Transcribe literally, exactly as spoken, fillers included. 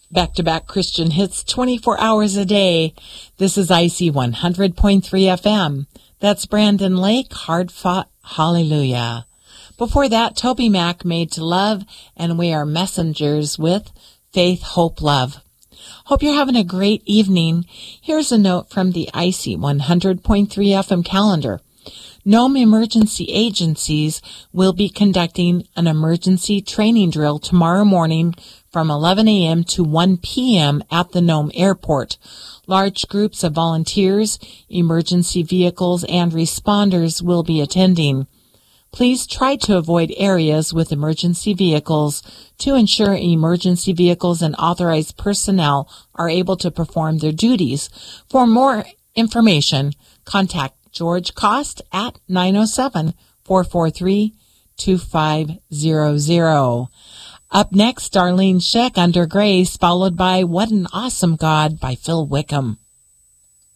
Back-to-back Christian hits twenty-four hours a day. This is I C one hundred point three F M. That's Brandon Lake, Hard Fought Hallelujah. Before that, Toby Mac, Made to Love, and We Are Messengers with Faith, Hope, Love. Hope you're having a great evening. Here's a note from the I C one hundred point three F M calendar. Nome Emergency Agencies will be conducting an emergency training drill tomorrow morning from eleven a.m. to one p.m. at the Nome Airport. Large groups of volunteers, emergency vehicles, and responders will be attending. Please try to avoid areas with emergency vehicles to ensure emergency vehicles and authorized personnel are able to perform their duties. For more information, contact George Cost at nine oh seven, four four three, two five zero zero. Up next, Darlene Scheck, Under Grace, followed by What an Awesome God by Phil Wickham.